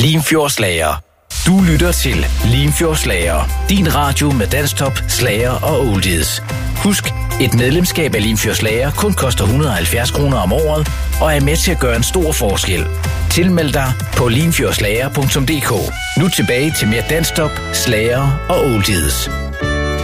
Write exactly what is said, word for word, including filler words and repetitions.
Limfjordsslager. Du lytter til Limfjordsslager. Din radio med dansktop, slager og oldies. Husk, et medlemskab af Limfjordsslager kun koster et hundrede og halvfjerds kroner om året, og er med til at gøre en stor forskel. Tilmeld dig på limfjordslager punktum d k. Nu tilbage til mere dansktop, slager og oldies.